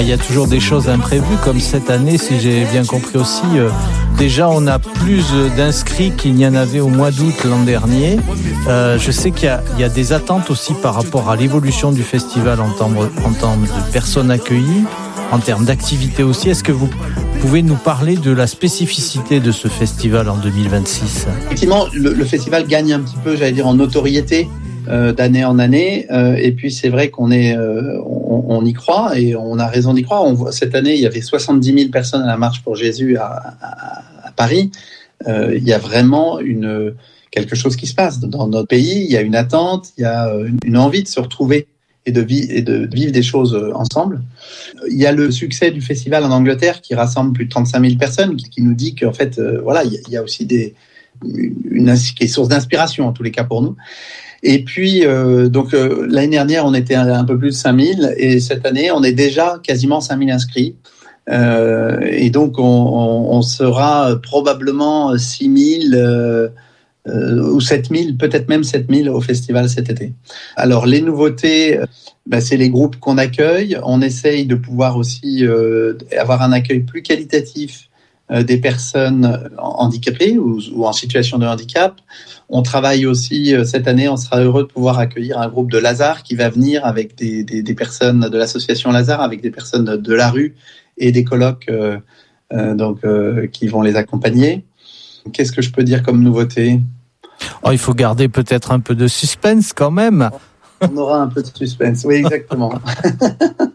Il y a toujours des choses imprévues, comme cette année, si j'ai bien compris aussi. Déjà, on a plus d'inscrits qu'il n'y en avait au mois d'août l'an dernier. Je sais qu'il y a des attentes aussi par rapport à l'évolution du festival en termes de personnes accueillies, en termes d'activités aussi. Est-ce que vous pouvez nous parler de la spécificité de ce festival en 2026 ? Effectivement, le festival gagne un petit peu, en notoriété d'année en année. Et puis, c'est vrai qu'on on y croit et on a raison d'y croire. Cette année, il y avait 70 000 personnes à la Marche pour Jésus à Paris. Il y a vraiment quelque chose qui se passe dans notre pays. Il y a une attente, il y a une envie de se retrouver et de vivre des choses ensemble. Il y a le succès du festival en Angleterre qui rassemble plus de 35 000 personnes, qui nous dit qu'en fait, il y a aussi qui est source d'inspiration en tous les cas pour nous. Et puis, l'année dernière, on était un peu plus de 5 000 et cette année, on est déjà quasiment 5 000 inscrits. Et donc, on sera probablement 6 000 ou 7 000, peut-être même 7 000 au festival cet été. Alors, les nouveautés, c'est les groupes qu'on accueille. On essaye de pouvoir aussi avoir un accueil plus qualitatif des personnes handicapées ou en situation de handicap. On travaille aussi, cette année, on sera heureux de pouvoir accueillir un groupe de Lazare qui va venir avec des personnes de l'association Lazare, avec des personnes de la rue et des colocs qui vont les accompagner. Qu'est-ce que je peux dire comme nouveauté ? Il faut garder peut-être un peu de suspense quand même. On aura un peu de suspense, oui, exactement.